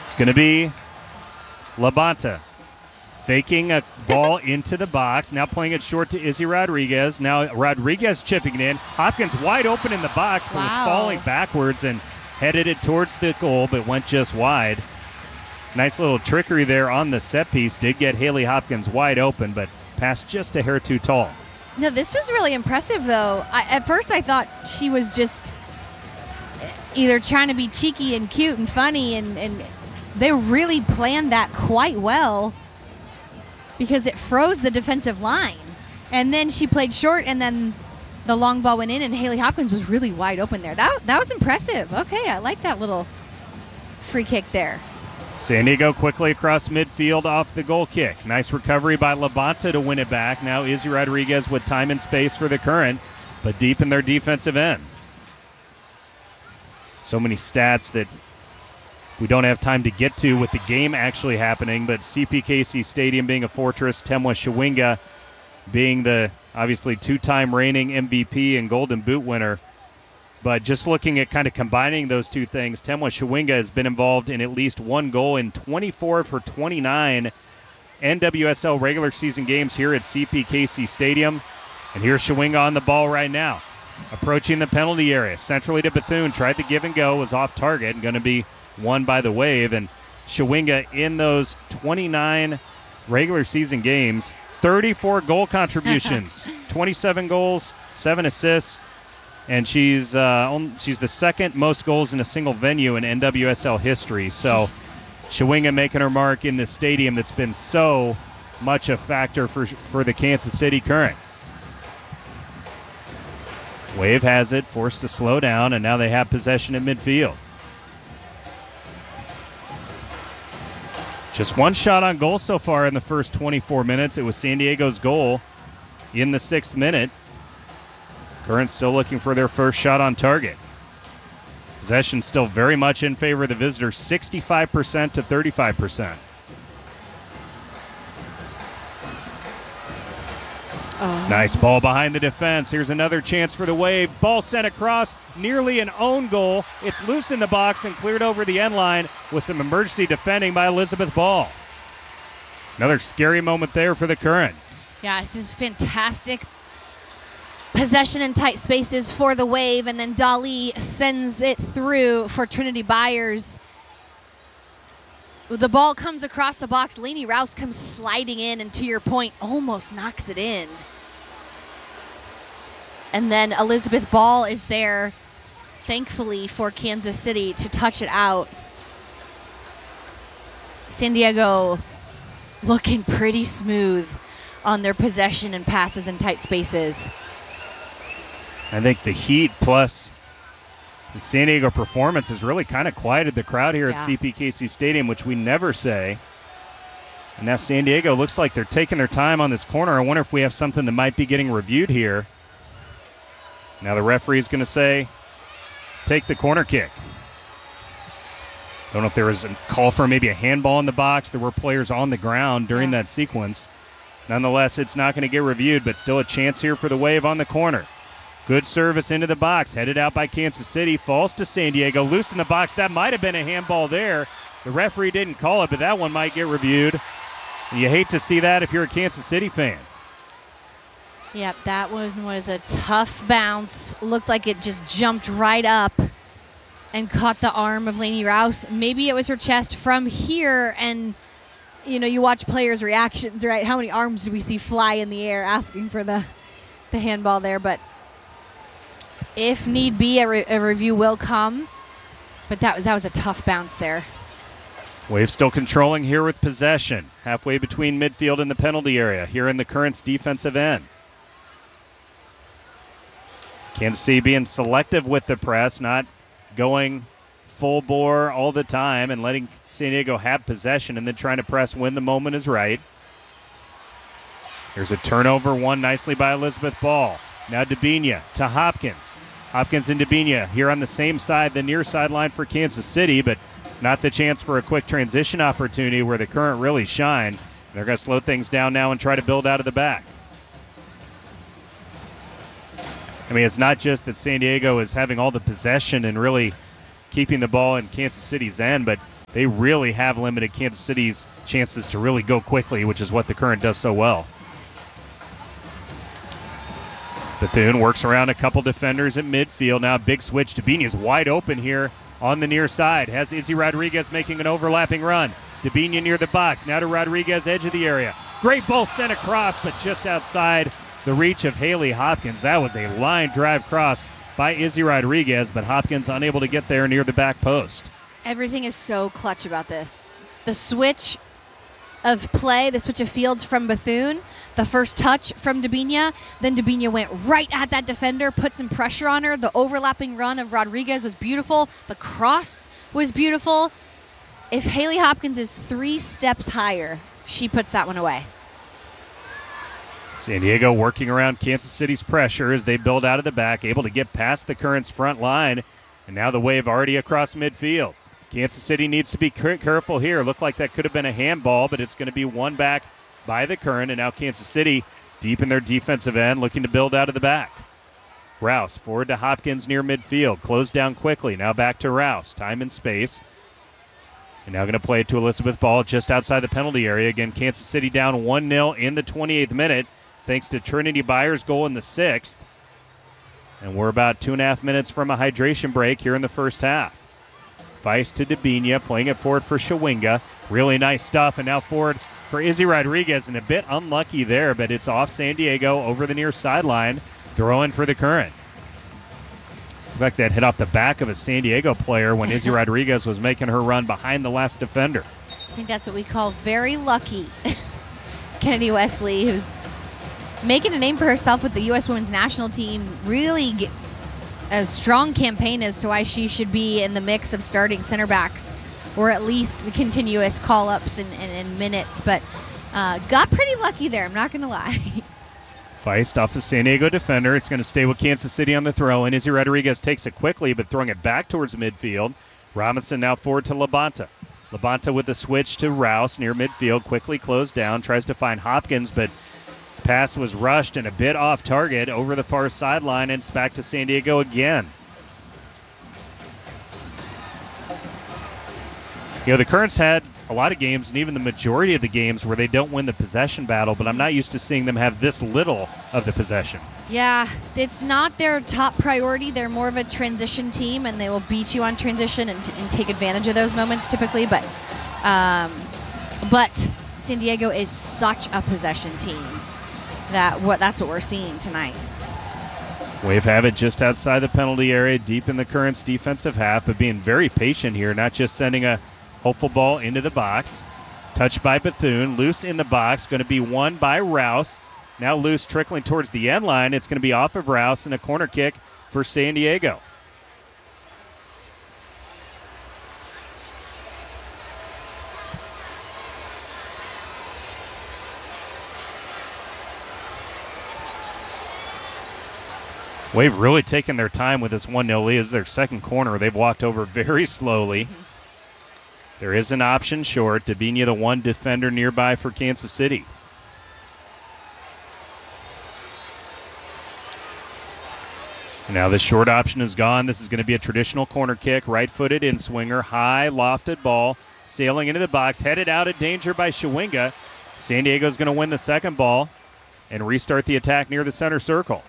It's going to be Labonte faking a ball into the box. Now playing it short to Izzy Rodriguez. Now Rodriguez chipping it in. Hopkins wide open in the box, but was falling backwards and headed it towards the goal, but went just wide. Nice little trickery there on the set piece. Did get Haley Hopkins wide open, but passed just a hair too tall. No, this was really impressive, though. At first I thought she was just either trying to be cheeky and cute and funny, and they really planned that quite well because it froze the defensive line. And then she played short, and then the long ball went in, and Haley Hopkins was really wide open there. That was impressive. Okay, I like that little free kick there. San Diego quickly across midfield off the goal kick. Nice recovery by Labonte to win it back. Now Izzy Rodriguez with time and space for the Current, but deep in their defensive end. So many stats that we don't have time to get to with the game actually happening, but CPKC Stadium being a fortress, Temwa Chawinga being the obviously two-time reigning MVP and Golden Boot winner. But just looking at kind of combining those two things, Temwa Chawinga has been involved in at least one goal in 24 of her 29 NWSL regular season games here at CPKC Stadium. And here's Chawinga on the ball right now. Approaching the penalty area. Centrally to Bethune. Tried to give and go. Was off target and going to be won by the Wave. And Chawinga in those 29 regular season games, 34 goal contributions, 27 goals, 7 assists. And she's the second most goals in a single venue in NWSL history. So Chawinga making her mark in this stadium that's been so much a factor for the Kansas City Current. Wave has it, forced to slow down, and now they have possession at midfield. Just one shot on goal so far in the first 24 minutes. It was San Diego's goal in the 6th minute. Current still looking for their first shot on target. Possession still very much in favor of the visitors, 65% to 35%. Nice ball behind the defense. Here's another chance for the Wave. Ball sent across, nearly an own goal. It's loose in the box and cleared over the end line with some emergency defending by Elizabeth Ball. Another scary moment there for the Current. Yeah, this is fantastic possession in tight spaces for the Wave, and then Dali sends it through for Trinity Byers. The ball comes across the box. Lainey Rouse comes sliding in, and to your point, almost knocks it in. And then Elizabeth Ball is there, thankfully, for Kansas City to touch it out. San Diego looking pretty smooth on their possession and passes in tight spaces. I think the heat plus the San Diego performance has really kind of quieted the crowd here at CPKC Stadium, which we never say. And now San Diego looks like they're taking their time on this corner. I wonder if we have something that might be getting reviewed here. Now the referee is going to say, take the corner kick. Don't know if there was a call for maybe a handball in the box. There were players on the ground during that sequence. Nonetheless, it's not going to get reviewed, but still a chance here for the Wave on the corner. Good service into the box, headed out by Kansas City, falls to San Diego, loose in the box. That might have been a handball there. The referee didn't call it, but that one might get reviewed. And you hate to see that if you're a Kansas City fan. Yep, that one was a tough bounce. Looked like it just jumped right up and caught the arm of Lainey Rouse. Maybe it was her chest from here, and you watch players' reactions, right? How many arms do we see fly in the air asking for the handball there? But if need be, a review will come. But that was a tough bounce there. Wave still controlling here with possession. Halfway between midfield and the penalty area here in the Current's defensive end. Kansas City being selective with the press, not going full bore all the time and letting San Diego have possession and then trying to press when the moment is right. There's a turnover, won nicely by Elizabeth Ball. Now Debinha to Hopkins. Hopkins and Debinha here on the same side, the near sideline for Kansas City, but not the chance for a quick transition opportunity where the Current really shine. They're going to slow things down now and try to build out of the back. I mean, it's not just that San Diego is having all the possession and really keeping the ball in Kansas City's end, but they really have limited Kansas City's chances to really go quickly, which is what the Current does so well. Bethune works around a couple defenders at midfield. Now a big switch. Debinia's wide open here on the near side. Has Izzy Rodriguez making an overlapping run. Debinia near the box. Now to Rodriguez, edge of the area. Great ball sent across, but just outside the reach of Haley Hopkins. That was a line drive cross by Izzy Rodriguez, but Hopkins unable to get there near the back post. Everything is so clutch about this. The switch of play, the switch of fields from Bethune, the first touch from Debinia, then Debinia went right at that defender, put some pressure on her. The overlapping run of Rodriguez was beautiful. The cross was beautiful. If Haley Hopkins is 3 steps higher, she puts that one away. San Diego working around Kansas City's pressure as they build out of the back, able to get past the Current's front line, and now the wave already across midfield. Kansas City needs to be careful here. Looked like that could have been a handball, but it's going to be won back by the Current, and now Kansas City deep in their defensive end looking to build out of the back. Rouse forward to Hopkins near midfield. Closed down quickly. Now back to Rouse. Time and space. And now going to play it to Elizabeth Ball just outside the penalty area. Again, Kansas City down 1-0 in the 28th minute thanks to Trinity Byers' goal in the 6th. And we're about 2.5 minutes from a hydration break here in the first half. Feist to Debinia, playing it forward for Shawinga. Really nice stuff, and now forward for Izzy Rodriguez, and a bit unlucky there, but it's off San Diego over the near sideline. Throw in for the Current. In fact, that hit off the back of a San Diego player when Izzy Rodriguez was making her run behind the last defender. I think that's what we call very lucky. Kennedy Wesley, who's making a name for herself with the U.S. Women's National Team, really a strong campaign as to why she should be in the mix of starting center backs, or at least the continuous call-ups and minutes, but got pretty lucky there, I'm not going to lie. Feist off the San Diego defender. It's going to stay with Kansas City on the throw, and Izzy Rodriguez takes it quickly, but throwing it back towards midfield. Robinson now forward to Labonta. Labonta with the switch to Rouse near midfield, quickly closed down, tries to find Hopkins, but pass was rushed and a bit off target over the far sideline, and it's back to San Diego again. You know, the Currents had a lot of games, and even the majority of the games, where they don't win the possession battle, but I'm not used to seeing them have this little of the possession. Yeah, it's not their top priority. They're more of a transition team, and they will beat you on transition and take advantage of those moments typically. But San Diego is such a possession team that's what we're seeing tonight. Wave have it just outside the penalty area, deep in the Currents' defensive half, but being very patient here, not just sending a hopeful ball into the box. Touched by Bethune, loose in the box, going to be won by Rouse. Now loose, trickling towards the end line. It's going to be off of Rouse and a corner kick for San Diego. Wave really taken their time with this 1-0 lead. It's their second corner. They've walked over very slowly. There is an option short. Debinia, the one defender nearby for Kansas City. Now the short option is gone. This is going to be a traditional corner kick. Right-footed in-swinger. High, lofted ball. Sailing into the box. Headed out of danger by Shawinga. San Diego's going to win the second ball and restart the attack near the center circle.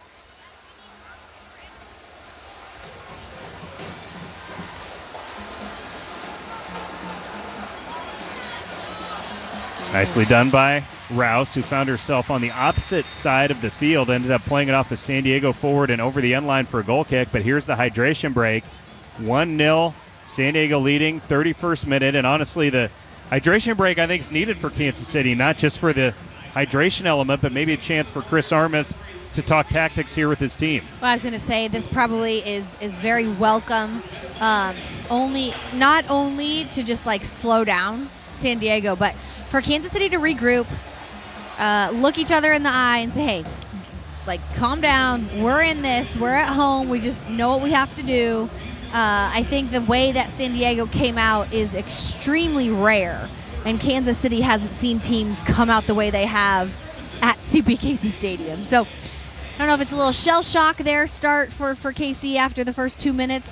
Nicely done by Rouse, who found herself on the opposite side of the field, ended up playing it off of San Diego forward and over the end line for a goal kick. But here's the hydration break. 1-0, San Diego leading, 31st minute. And honestly, the hydration break I think is needed for Kansas City, not just for the hydration element, but maybe a chance for Chris Armas to talk tactics here with his team. Well, I was going to say this probably is very welcome, not only to just like slow down San Diego, but for Kansas City to regroup, look each other in the eye and say, hey, like, calm down. We're in this. We're at home. We just know what we have to do. I think the way that San Diego came out is extremely rare, and Kansas City hasn't seen teams come out the way they have at CPKC Stadium. So I don't know if it's a little shell shock there start for KC after the first 2 minutes,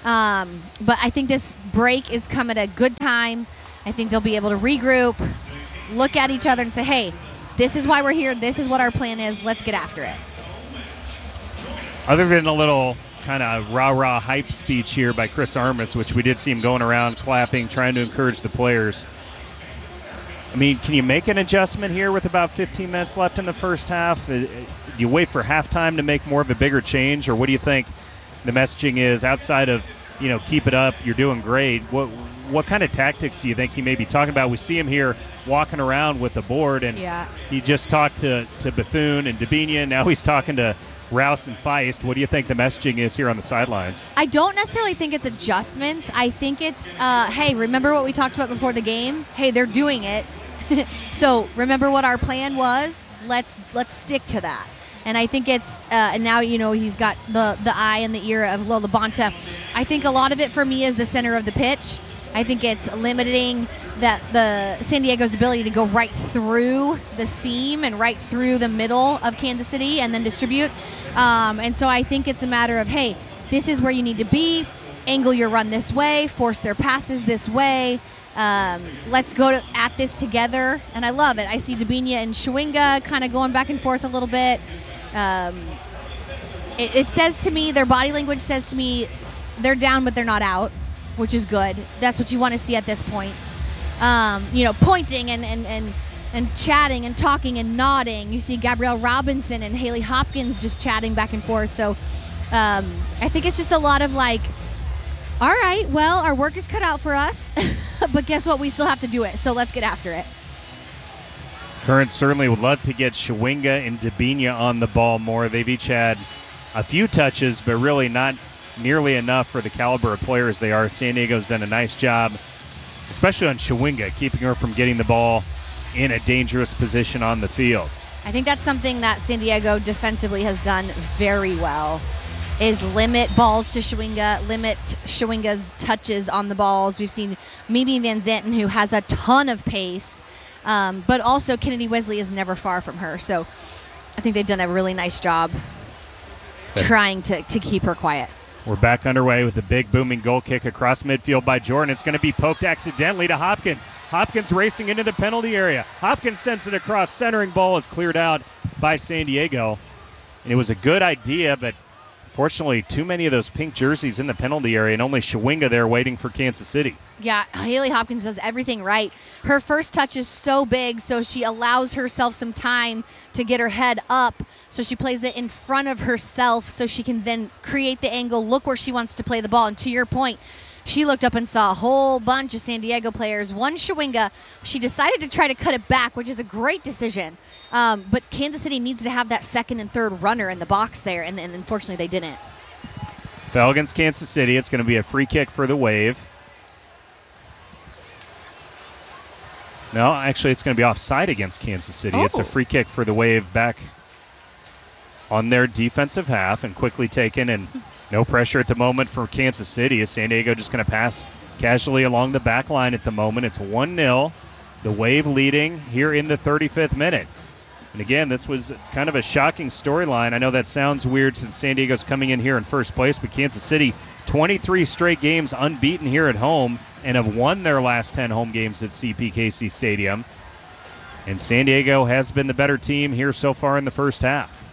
But I think this break is come at a good time. I think they'll be able to regroup, look at each other and say, hey, this is why we're here. This is what our plan is. Let's get after it. Other than a little kind of rah-rah hype speech here by Chris Armas, which we did see him going around clapping, trying to encourage the players. I mean, can you make an adjustment here with about 15 minutes left in the first half? Do you wait for halftime to make more of a bigger change, or what do you think the messaging is outside of, keep it up, you're doing great? What kind of tactics do you think he may be talking about? We see him here walking around with the board, and he just talked to Bethune and Debinha, and now he's talking to Rouse and Feist. What do you think the messaging is here on the sidelines? I don't necessarily think it's adjustments. I think it's, hey, remember what we talked about before the game? Hey, they're doing it. So remember what our plan was? Let's stick to that. And I think it's, and now, he's got the eye and the ear of Lola Bonta. I think a lot of it for me is the center of the pitch. I think it's limiting the San Diego's ability to go right through the seam and right through the middle of Kansas City and then distribute. And so I think it's a matter of, hey, this is where you need to be. Angle your run this way. Force their passes this way. Let's go at this together. And I love it. I see Debinha and Chawinga kind of going back and forth a little bit. It says to me, their body language says to me, they're down but they're not out, which is good. That's what you want to see at this point. Pointing and chatting and talking and nodding. You see Gabrielle Robinson and Haley Hopkins just chatting back and forth. So I think it's just a lot of like, all right, well, our work is cut out for us, but guess what? We still have to do it. So let's get after it. Current certainly would love to get Chawinga and Debinha on the ball more. They've each had a few touches, but really not nearly enough for the caliber of players they are. San Diego's done a nice job, especially on Chawinga, keeping her from getting the ball in a dangerous position on the field. I think that's something that San Diego defensively has done very well, is limit balls to Chawinga, limit Chawinga's touches on the balls. We've seen Mimi Van Zanten, who has a ton of pace, but also Kennedy Wesley is never far from her. So I think they've done a really nice job trying to keep her quiet. We're back underway with the big booming goal kick across midfield by Jordan. It's going to be poked accidentally to Hopkins. Hopkins racing into the penalty area. Hopkins sends it across. Centering ball is cleared out by San Diego. And it was a good idea, but fortunately, too many of those pink jerseys in the penalty area, and only Chawinga there waiting for Kansas City. Yeah, Haley Hopkins does everything right. Her first touch is so big, so she allows herself some time to get her head up. So she plays it in front of herself so she can then create the angle, look where she wants to play the ball. And to your point, she looked up and saw a whole bunch of San Diego players. One Chawinga, she decided to try to cut it back, which is a great decision. But Kansas City needs to have that second and third runner in the box there, and unfortunately they didn't. Foul against Kansas City. It's going to be a free kick for the Wave. No, actually, it's going to be offside against Kansas City. Oh. It's a free kick for the Wave back on their defensive half and quickly taken, and no pressure at the moment for Kansas City. Is San Diego just going to pass casually along the back line at the moment? It's 1-0. The Wave leading here in the 35th minute. And again, this was kind of a shocking storyline. I know that sounds weird since San Diego's coming in here in first place, but Kansas City, 23 straight games unbeaten here at home and have won their last 10 home games at CPKC Stadium. And San Diego has been the better team here so far in the first half.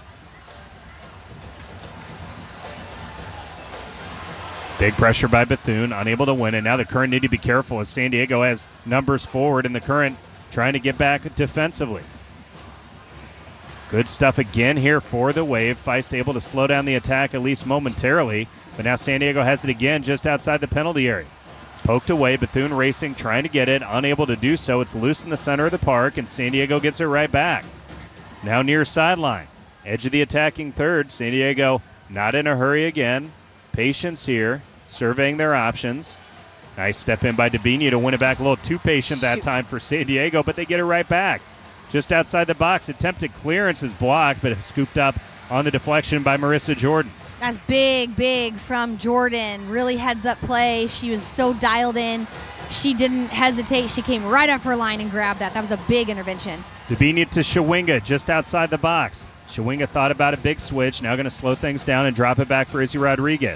Big pressure by Bethune, unable to win, and now the Current need to be careful as San Diego has numbers forward and the Current trying to get back defensively. Good stuff again here for the Wave. Feist able to slow down the attack at least momentarily, but now San Diego has it again just outside the penalty area. Poked away, Bethune racing, trying to get it, unable to do so. It's loose in the center of the park, and San Diego gets it right back. Now near sideline. Edge of the attacking third. San Diego not in a hurry again. Patience here, surveying their options. Nice step in by Debinha to win it back. A little too patient that time for San Diego, but they get it right back. Just outside the box, attempted clearance is blocked, but it's scooped up on the deflection by Marissa Jordan. That's big from Jordan. Really heads-up play. She was so dialed in. She didn't hesitate. She came right off her line and grabbed that. That was a big intervention. Debinha to Chawinga just outside the box. Chawinga thought about a big switch. Now going to slow things down and drop it back for Izzy Rodriguez.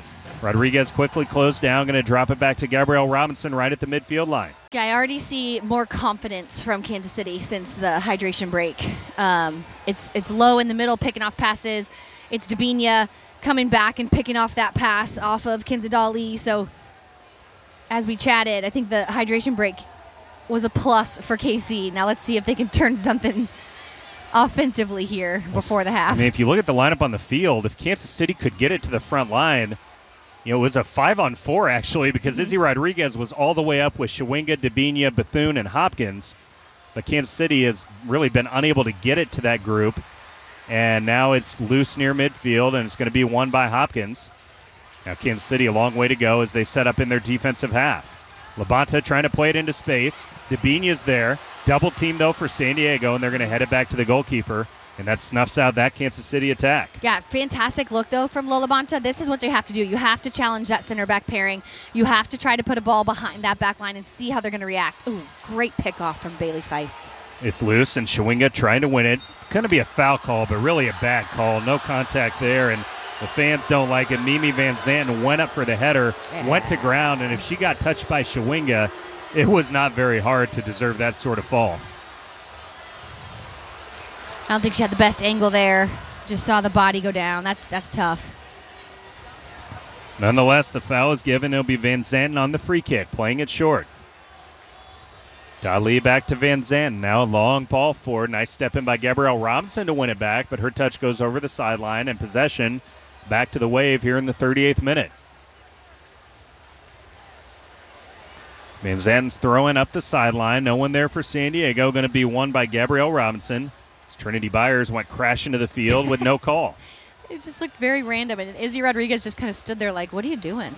Rodriguez quickly closed down, going to drop it back to Gabrielle Robinson right at the midfield line. Yeah, I already see more confidence from Kansas City since the hydration break. It's low in the middle, picking off passes. It's Debinha coming back and picking off that pass off of Kinzadali. So as we chatted, I think the hydration break was a plus for KC. Now let's see if they can turn something offensively here before the half. I mean, if you look at the lineup on the field, if Kansas City could get it to the front line, it was a 5-on-4 actually, because Izzy Rodriguez was all the way up with Shawinga, Debinha, Bethune, and Hopkins. But Kansas City has really been unable to get it to that group. And now it's loose near midfield, and it's going to be won by Hopkins. Now Kansas City a long way to go as they set up in their defensive half. Labonta trying to play it into space. Debinha's there. Double team, though, for San Diego, and they're going to head it back to the goalkeeper. And that snuffs out that Kansas City attack. Yeah, fantastic look, though, from Lola Bonta. This is what you have to do. You have to challenge that center back pairing. You have to try to put a ball behind that back line and see how they're going to react. Ooh, great pickoff from Bailey Feist. It's loose, and Shawinga trying to win it. Going to be a foul call, but really a bad call. No contact there, and the fans don't like it. Mimi Van Zanten went up for the header, went to ground, and if she got touched by Shawinga, it was not very hard to deserve that sort of fall. I don't think she had the best angle there. Just saw the body go down. That's tough. Nonetheless, the foul is given. It'll be Van Zanten on the free kick, playing it short. Dali back to Van Zanten. Now a long ball forward. Nice step in by Gabrielle Robinson to win it back, but her touch goes over the sideline, and possession back to the Wave here in the 38th minute. Van Zanten's throwing up the sideline. No one there for San Diego. Going to be won by Gabrielle Robinson. Trinity Byers went crashing to the field with no call. It just looked very random, and Izzy Rodriguez just kind of stood there like, what are you doing?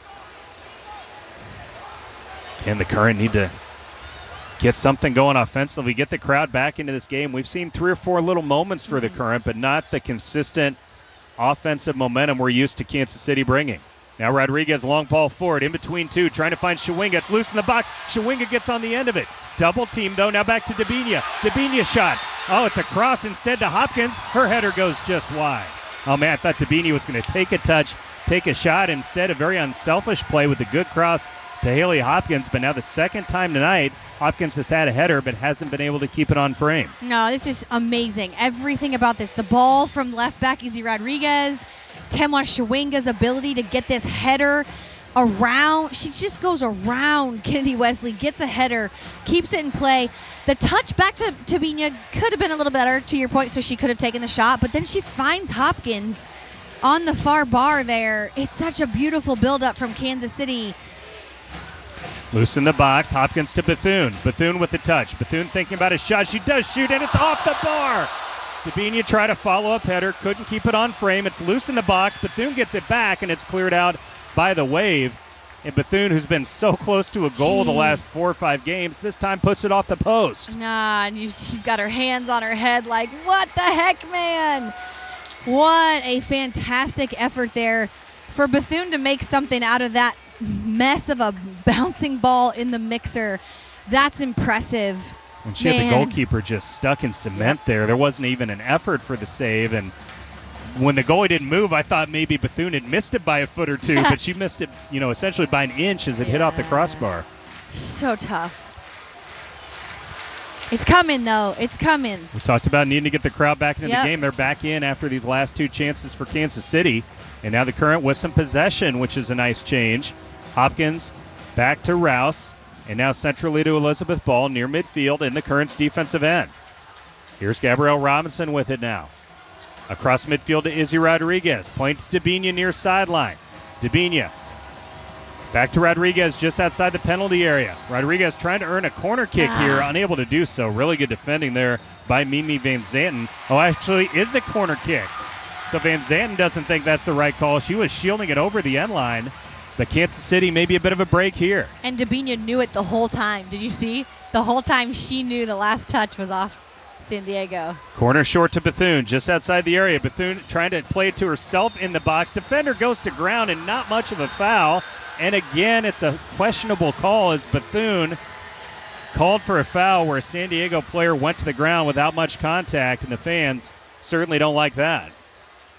And the Current need to get something going offensively, get the crowd back into this game. We've seen 3 or 4 little moments for the Current, but not the consistent offensive momentum we're used to Kansas City bringing. Now Rodriguez, long ball forward, in between two, trying to find Shawinga. It's loose in the box. Shawinga gets on the end of it. Double team, though. Now back to Debinha. Debinha shot. Oh, it's a cross instead to Hopkins. Her header goes just wide. Oh, man, I thought Debinha was going to take a touch, take a shot. Instead, a very unselfish play with a good cross to Haley Hopkins. But now the second time tonight, Hopkins has had a header but hasn't been able to keep it on frame. No, this is amazing. Everything about this. The ball from left back, Izzy Rodriguez. Temwa Shawinga's ability to get this header around. She just goes around Kennedy Wesley, gets a header, keeps it in play. The touch back to Debinha could have been a little better, to your point, so she could have taken the shot. But then she finds Hopkins on the far bar there. It's such a beautiful build-up from Kansas City. Loose in the box. Hopkins to Bethune. Bethune with the touch. Bethune thinking about a shot. She does shoot, and it's off the bar. Debinha tried to follow up header, couldn't keep it on frame. It's loose in the box. Bethune gets it back, and it's cleared out by the Wave. And Bethune, who's been so close to a goal the last 4 or 5 games, this time puts it off the post. Nah, and she's got her hands on her head like, what the heck, man? What a fantastic effort there for Bethune to make something out of that mess of a bouncing ball in the mixer. That's impressive. And she had the goalkeeper just stuck in cement there. There wasn't even an effort for the save. And when the goalie didn't move, I thought maybe Bethune had missed it by a foot or two, but she missed it, essentially by an inch as it hit off the crossbar. So tough. It's coming, though. It's coming. We talked about needing to get the crowd back into the game. They're back in after these last 2 chances for Kansas City. And now the Current with some possession, which is a nice change. Hopkins back to Rouse. And now centrally to Elizabeth Ball near midfield in the Current's defensive end. Here's Gabrielle Robinson with it now. Across midfield to Izzy Rodriguez. Point to Debinha near sideline. Debinha back to Rodriguez just outside the penalty area. Rodriguez trying to earn a corner kick here, unable to do so. Really good defending there by Mimi Van Zanten. Oh, actually is a corner kick. So Van Zanten doesn't think that's the right call. She was shielding it over the end line. But Kansas City maybe a bit of a break here. And Debinha knew it the whole time. Did you see? The whole time she knew the last touch was off San Diego. Corner short to Bethune, just outside the area. Bethune trying to play it to herself in the box. Defender goes to ground, and not much of a foul. And again, it's a questionable call as Bethune called for a foul where a San Diego player went to the ground without much contact, and the fans certainly don't like that.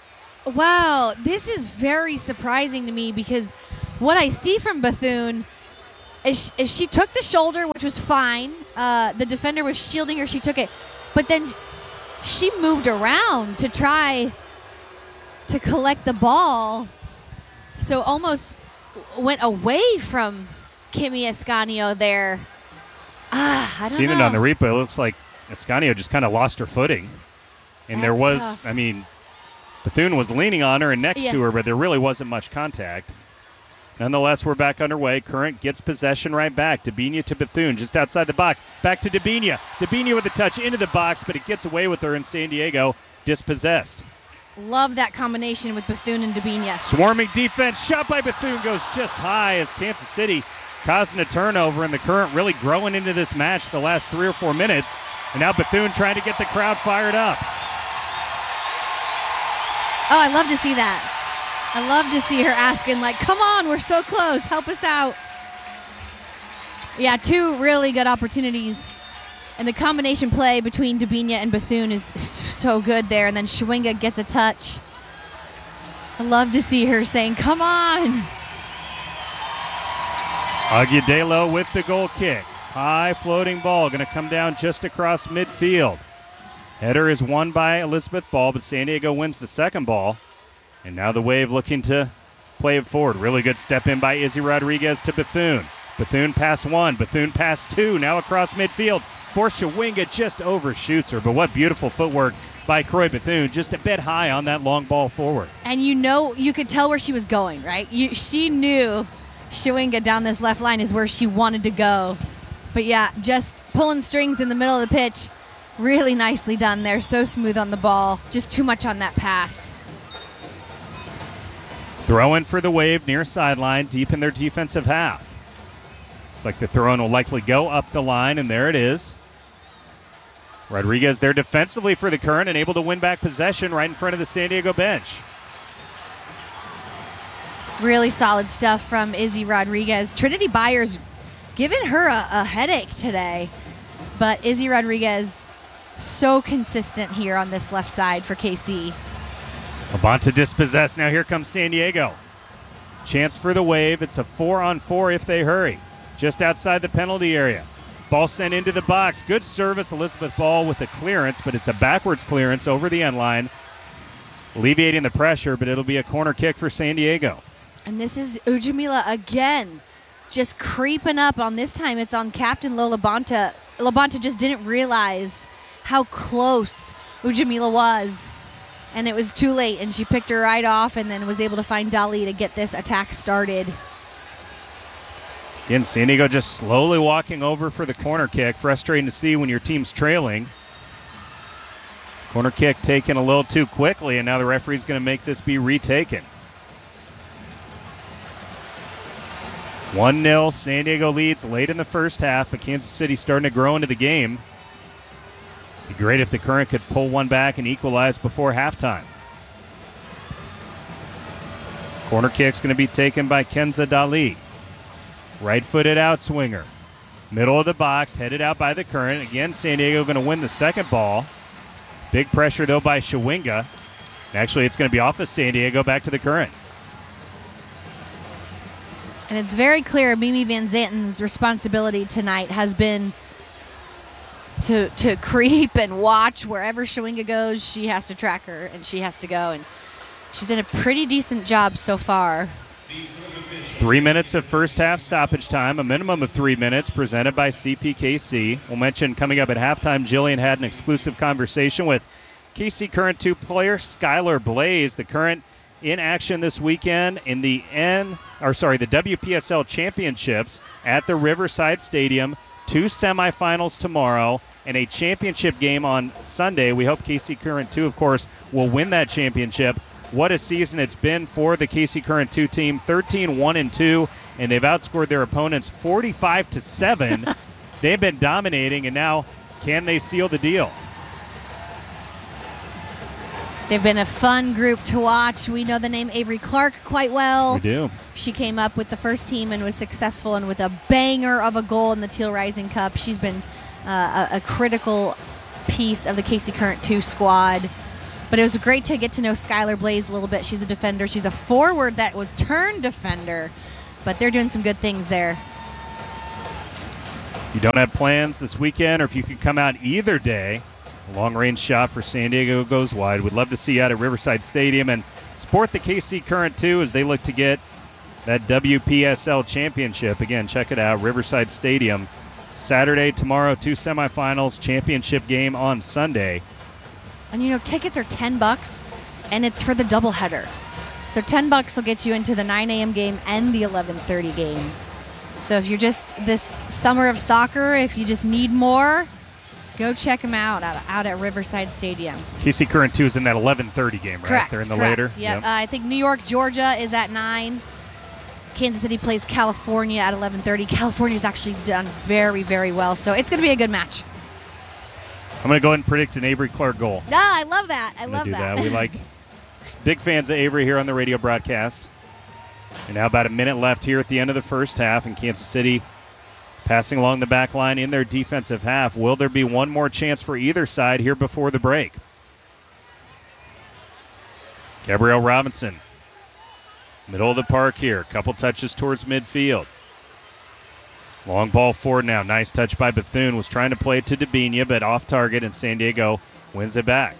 Wow, this is very surprising to me because what I see from Bethune is she took the shoulder, which was fine. The defender was shielding her. She took it. But then she moved around to try to collect the ball. So almost went away from Kimmy Ascanio there. I don't know. Seen it on the replay. It looks like Ascanio just kind of lost her footing. And there was, tough. Bethune was leaning on her and next to her, but there really wasn't much contact. Nonetheless, we're back underway. Current gets possession right back. Debinha to Bethune, just outside the box. Back to Debinha. Debinha with a touch into the box, but it gets away with her, and San Diego dispossessed. Love that combination with Bethune and Debinha. Swarming defense. Shot by Bethune goes just high as Kansas City causing a turnover, and the Current really growing into this match the last 3 or 4 minutes. And now Bethune trying to get the crowd fired up. Oh, I love to see that. I love to see her asking, like, come on, we're so close. Help us out. Yeah, 2 really good opportunities. And the combination play between Debinha and Bethune is so good there. And then Schwinga gets a touch. I love to see her saying, come on. Agudelo with the goal kick. High floating ball going to come down just across midfield. Header is won by Elizabeth Ball, but San Diego wins the second ball. And now the Wave looking to play it forward. Really good step in by Izzy Rodriguez to Bethune. Bethune pass 1, Bethune pass 2, now across midfield. For Schwinga just overshoots her, but what beautiful footwork by Croy Bethune, just a bit high on that long ball forward. And you could tell where she was going, right? She knew Schwinga down this left line is where she wanted to go. But yeah, just pulling strings in the middle of the pitch. Really nicely done there. So smooth on the ball. Just too much on that pass. Throw in for the Wave near sideline, deep in their defensive half. Looks like the throw in will likely go up the line, and there it is. Rodriguez there defensively for the Current and able to win back possession right in front of the San Diego bench. Really solid stuff from Izzy Rodriguez. Trinity Byers giving her a headache today. But Izzy Rodriguez so consistent here on this left side for KC. Labonte dispossessed. Now here comes San Diego. Chance for the Wave. It's a 4-on-4 if they hurry. Just outside the penalty area. Ball sent into the box. Good service. Elizabeth Ball with the clearance, but it's a backwards clearance over the end line. Alleviating the pressure, but it'll be a corner kick for San Diego. And this is Ujamila again. Just creeping up on this time. It's on Captain Lola Labonte. Labonte just didn't realize how close Ujamila was. And it was too late, and she picked her right off and then was able to find Dali to get this attack started. Again, San Diego just slowly walking over for the corner kick. Frustrating to see when your team's trailing. Corner kick taken a little too quickly, and now the referee's going to make this be retaken. 1-0, San Diego leads late in the first half, but Kansas City starting to grow into the game. Be great if the Current could pull one back and equalize before halftime. Corner kick's going to be taken by Kenza Dali. Right-footed outswinger. Middle of the box, headed out by the Current. Again, San Diego going to win the second ball. Big pressure, though, by Schwinga. Actually, it's going to be off of San Diego, back to the Current. And it's very clear Mimi Van Zanten's responsibility tonight has been to creep and watch wherever Schwinga goes. She has to track her, and she has to go. And she's done a pretty decent job so far. 3 minutes of first half stoppage time, a minimum of 3 minutes, presented by CPKC. We'll mention coming up at halftime, Jillian had an exclusive conversation with KC Current 2 player Skylar Blaze. The Current in action this weekend in the WPSL Championships at the Riverside Stadium. 2 semifinals tomorrow and a championship game on Sunday. We hope KC Current 2, of course, will win that championship. What a season it's been for the KC Current 2 team. 13-1-2, and they've outscored their opponents 45-7. They've been dominating, and now can they seal the deal? They've been a fun group to watch. We know the name Avery Clark quite well. We do. She came up with the first team and was successful, and with a banger of a goal in the Teal Rising Cup. She's been a critical piece of the KC Current 2 squad. But it was great to get to know Skylar Blaze a little bit. She's a defender. She's a forward that was turned defender. But they're doing some good things there. If you don't have plans this weekend, or if you can come out either day, a long-range shot for San Diego goes wide. We'd love to see you out at Riverside Stadium and support the KC Current, too, as they look to get that WPSL championship. Again, check it out, Riverside Stadium. Saturday, tomorrow, 2 semifinals, championship game on Sunday. And, tickets are $10, and it's for the doubleheader. So $10 will get you into the 9 a.m. game and the 11:30 game. So if you're just this summer of soccer, if you just need more, go check them out at Riverside Stadium. KC Current 2 is in that 11:30 game, right? Correct. They're in the correct. later. Yep. I think New York, Georgia is at 9. Kansas City plays California at 11:30. California's actually done very, very well, so it's going to be a good match. I'm going to go ahead and predict an Avery Clark goal. I love that. I love that. We like big fans of Avery here on the radio broadcast. And now about a minute left here at the end of the first half, and Kansas City passing along the back line in their defensive half. Will there be one more chance for either side here before the break? Gabrielle Robinson, middle of the park here. A couple touches towards midfield. Long ball forward now. Nice touch by Bethune. Was trying to play it to Debinha, but off target, and San Diego wins it back.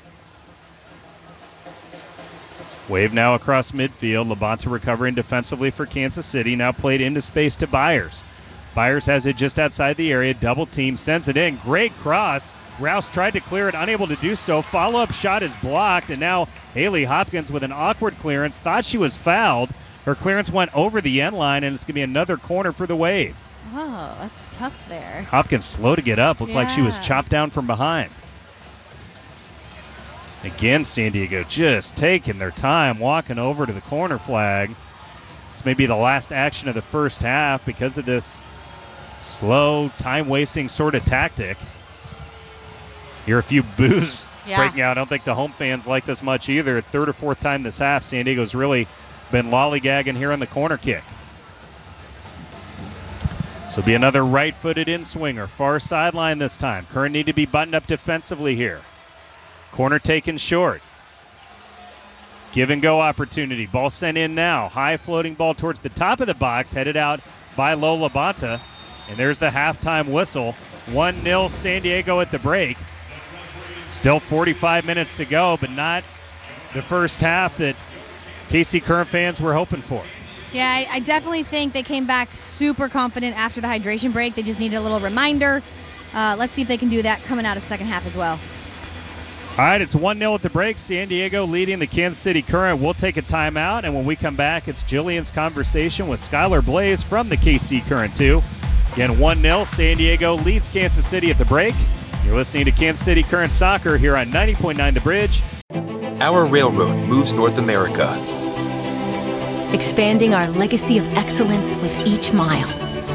Wave now across midfield. Labonte recovering defensively for Kansas City. Now played into space to Byers. Byers has it just outside the area. Double team, sends it in. Great cross. Rouse tried to clear it, unable to do so. Follow-up shot is blocked, and now Haley Hopkins with an awkward clearance. Thought she was fouled. Her clearance went over the end line, and it's going to be another corner for the Wave. Oh, that's tough there. Hopkins slow to get up. Looked like she was chopped down from behind. Again, San Diego just taking their time, walking over to the corner flag. This may be the last action of the first half because of this slow, time-wasting sort of tactic. Hear a few boos breaking out. I don't think the home fans like this much either. Third or fourth time this half, San Diego's really been lollygagging here on the corner kick. So it'll be another right-footed in-swinger. Far sideline this time. Current need to be buttoned up defensively here. Corner taken short. Give and go opportunity. Ball sent in now. High floating ball towards the top of the box, headed out by Lola Bonta. And there's the halftime whistle. 1-0 San Diego at the break. Still 45 minutes to go, but not the first half that KC Current fans were hoping for. Yeah, I definitely think they came back super confident after the hydration break. They just needed a little reminder. Let's see if they can do that coming out of second half as well. All right, it's 1-0 at the break. San Diego leading the Kansas City Current. We'll take a timeout, and when we come back, it's Jillian's conversation with Skylar Blaze from the KC Current 2. Again, 1-0. San Diego leads Kansas City at the break. You're listening to Kansas City Current Soccer here on 90.9 The Bridge. Our railroad moves North America, expanding our legacy of excellence with each mile.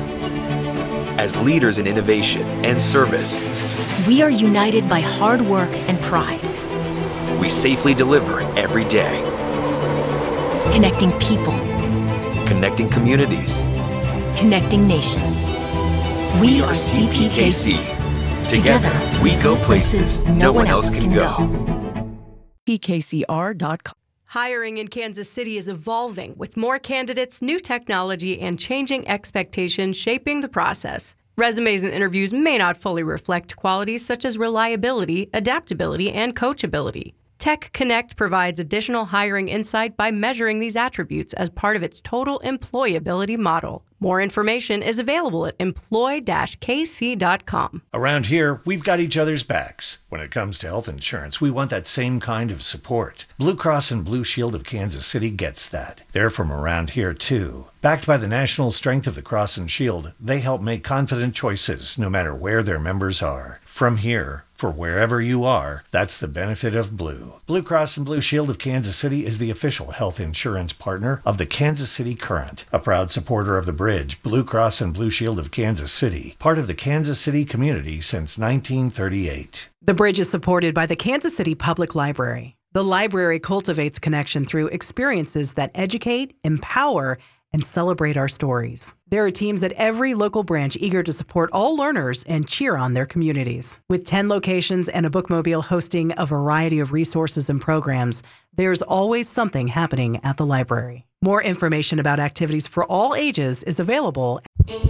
as leaders in innovation and service. We are united by hard work and pride. We safely deliver every day, Connecting people, connecting communities. connecting nations. We are CPKC. Together, we go places no one else can go. PKCR.com. Hiring in Kansas City is evolving with more candidates, new technology, and changing expectations shaping the process. Resumes and interviews may not fully reflect qualities such as reliability, adaptability, and coachability. Tech Connect provides additional hiring insight by measuring these attributes as part of its total employability model. More information is available at employ-kc.com. Around here, we've got each other's backs. When it comes to health insurance, we want that same kind of support. Blue Cross and Blue Shield of Kansas City gets that. They're from around here, too. Backed by the national strength of the Cross and Shield, they help make confident choices no matter where their members are. From here, for wherever you are, that's the benefit of Blue. Blue Cross and Blue Shield of Kansas City is the official health insurance partner of the Kansas City Current, a proud supporter of the Bridge, Blue Cross and Blue Shield of Kansas City, part of the Kansas City community since 1938. The Bridge is supported by the Kansas City Public Library. The library cultivates connection through experiences that educate, empower, and celebrate our stories. There are teams at every local branch eager to support all learners and cheer on their communities. With 10 locations and a bookmobile hosting a variety of resources and programs, there's always something happening at the library. More information about activities for all ages is available.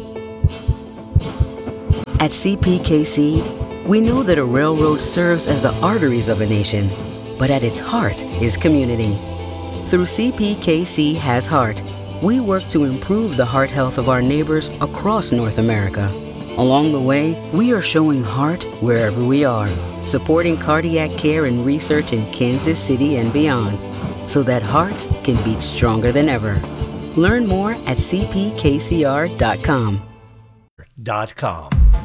At CPKC, we know that a railroad serves as the arteries of a nation, but at its heart is community. Through CPKC Has Heart, we work to improve the heart health of our neighbors across North America. Along the way, we are showing heart wherever we are, supporting cardiac care and research in Kansas City and beyond, so that hearts can beat stronger than ever. Learn more at cpkcr.com. .com.